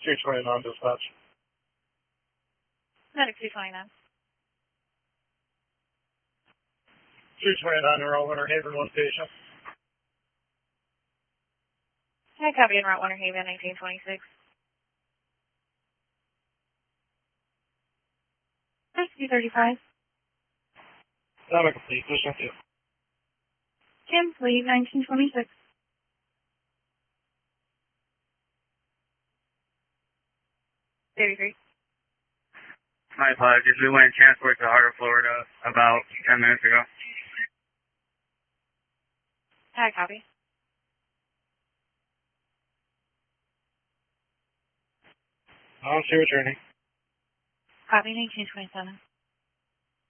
229 dispatch. Medic 229. 229 in Route Winter Haven, one patient. Hi, copy in Route Winter Haven, 1926. Rescue 35. Data complete, mission 2. Kim, lead 1926. My apologies. We went transport to Harder, Florida about 10 minutes ago. Hi, copy. I don't see returning. Copy 1927.